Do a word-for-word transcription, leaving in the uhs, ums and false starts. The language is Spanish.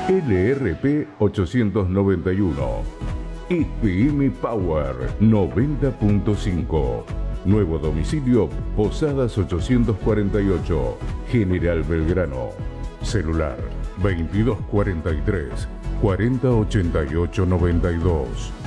L R P ochocientos noventa y uno. I P M Power noventa punto cinco. Nuevo domicilio Posadas ochocientos cuarenta y ocho, General Belgrano. Celular veintidós cuarenta y tres, cuarenta ochenta y ocho noventa y dos.